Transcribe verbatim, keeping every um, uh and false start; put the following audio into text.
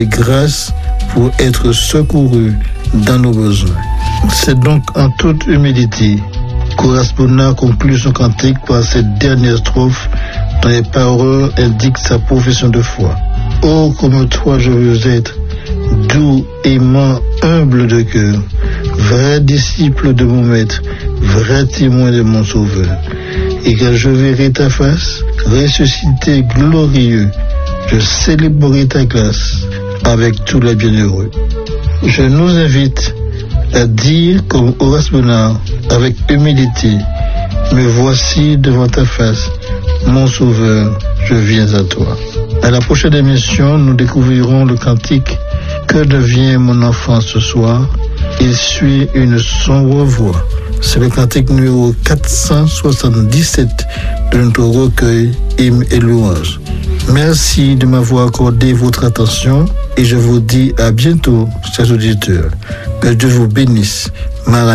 et grâce pour être secourus dans nos besoins. C'est donc en toute humilité qu'Horace Bonar conclut son cantique par cette dernière strophe dont les paroles indiquent sa profession de foi. Oh, comme toi je veux être, doux, aimant, humble de cœur, vrai disciple de mon maître, vrai témoin de mon sauveur. Et quand je verrai ta face, ressuscité glorieux, je célébrerai ta grâce avec tous les bienheureux. Je nous invite à dire comme Horace Bonar, avec humilité, me voici devant ta face, mon sauveur, je viens à toi. À la prochaine émission, nous découvrirons le cantique Que devient mon enfant ce soir? Il suit une sombre voie. C'est le cantique numéro quatre cent soixante-dix-sept de notre recueil Hymnes et louanges. Merci de m'avoir accordé votre attention et je vous dis à bientôt, chers auditeurs. Que Dieu vous bénisse. Maranatha.